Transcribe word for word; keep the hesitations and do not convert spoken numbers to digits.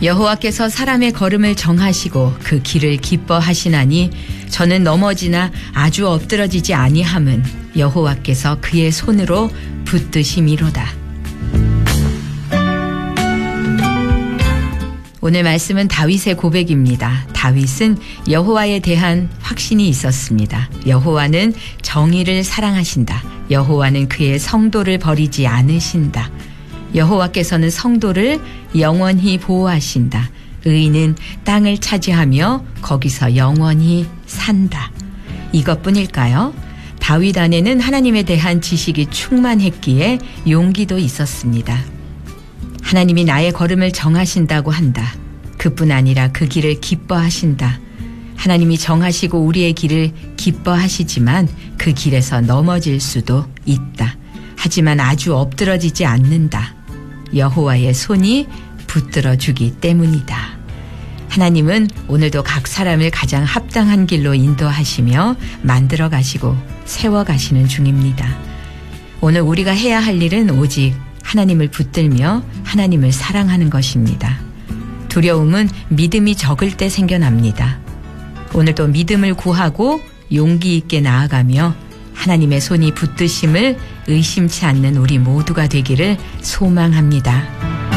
여호와께서 사람의 걸음을 정하시고 그 길을 기뻐하시나니 저는 넘어지나 아주 엎드러지지 아니함은 여호와께서 그의 손으로 붙드심이로다. 오늘 말씀은 다윗의 고백입니다. 다윗은 여호와에 대한 확신이 있었습니다. 여호와는 정의를 사랑하신다. 여호와는 그의 성도를 버리지 않으신다. 여호와께서는 성도를 영원히 보호하신다. 의인은 땅을 차지하며 거기서 영원히 산다. 이것뿐일까요? 다윗 안에는 하나님에 대한 지식이 충만했기에 용기도 있었습니다. 하나님이 나의 걸음을 정하신다고 한다. 그뿐 아니라 그 길을 기뻐하신다. 하나님이 정하시고 우리의 길을 기뻐하시지만 그 길에서 넘어질 수도 있다. 하지만 아주 엎드러지지 않는다. 여호와의 손이 붙들어 주기 때문이다. 하나님은 오늘도 각 사람을 가장 합당한 길로 인도하시며 만들어 가시고 세워 가시는 중입니다. 오늘 우리가 해야 할 일은 오직 하나님을 붙들며 하나님을 사랑하는 것입니다. 두려움은 믿음이 적을 때 생겨납니다. 오늘도 믿음을 구하고 용기 있게 나아가며 하나님의 손이 붙드심을 의심치 않는 우리 모두가 되기를 소망합니다.